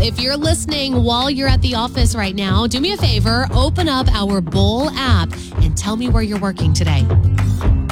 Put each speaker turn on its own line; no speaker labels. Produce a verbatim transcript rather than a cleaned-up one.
If you're listening while you're at the office right now, do me a favor, open up our Bowl app and tell me where you're working today.